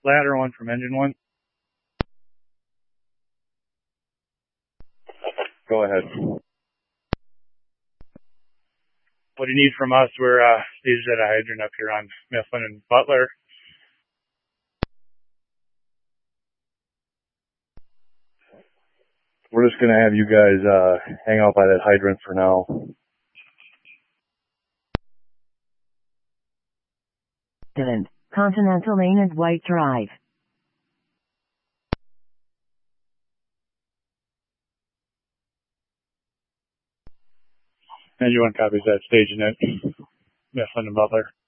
ladder one from engine one. Go ahead. What do you need from us? We're stationed at a hydrant up here on Mifflin and Butler. We're just going to have you guys hang out by that hydrant for now. Continental Lane and White Drive. And you want copies that station at Mifflin and Butler.